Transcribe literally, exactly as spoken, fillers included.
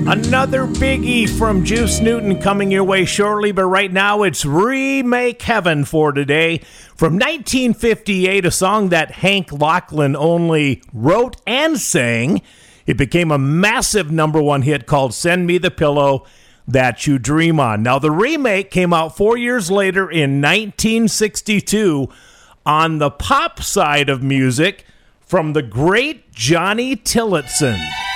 Another biggie from Juice Newton coming your way shortly, but right now it's Remake Heaven for today. From nineteen fifty-eight, a song that Hank Locklin only wrote and sang. It became a massive number one hit called Send Me the Pillow That You Dream On. Now, the remake came out four years later in nineteen sixty-two on the pop side of music from the great Johnny Tillotson.